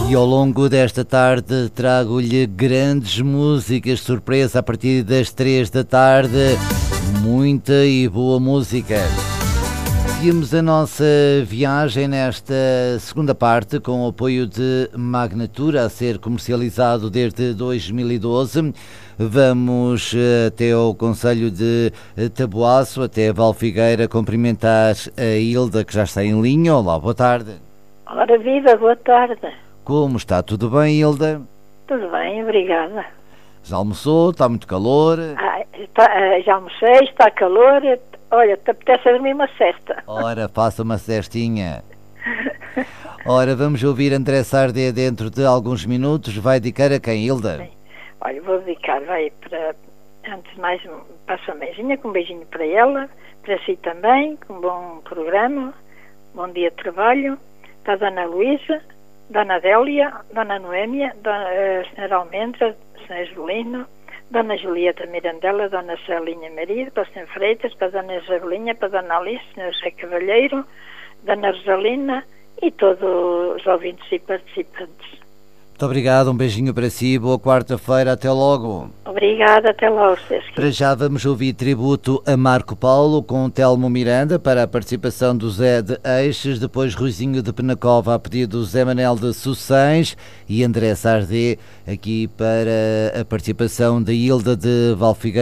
E ao longo desta tarde trago-lhe grandes músicas surpresa a partir das 3 da tarde. Muita e boa música. Seguimos a nossa viagem nesta segunda parte com o apoio de Magnatura, a ser comercializado desde 2012. Vamos até ao concelho de Taboaço, até Valfigueira, cumprimentar a Hilda, que já está em linha. Olá, boa tarde. Ora viva, boa tarde. Como está? Tudo bem, Hilda? Tudo bem, obrigada. Já almoçou? Está muito calor? Já almocei, está calor. Olha, te apetece dormir uma cesta. Ora, faça uma cestinha. Ora, vamos ouvir André Sardé dentro de alguns minutos. Vai dedicar a quem, Hilda? Bem, olha, vou dedicar, vai para, antes de mais, para a sua mãezinha, com um beijinho para ela, para si também, com um bom programa, bom dia de trabalho, para a Dona Luísa, Dona Adélia, Dona Noémia, Sra. Almendra, Sr. Julino, Dona Julieta Mirandela, Dona Celinha Marido, para o Sr. Freitas, para a Dona Isabelinha, para a Dona Alice, Sr. José Cavalheiro, Dona Rosalina e todos os ouvintes e participantes. Muito obrigado, um beijinho para si, boa quarta-feira, até logo. Obrigada, até logo. Para já vamos ouvir tributo a Marco Paulo com Telmo Miranda para a participação do Zé de Eixes, depois Ruizinho de Penacova a pedido do Zé Manel de Sucens e André Sardé aqui para a participação da Hilda de Valfigueira.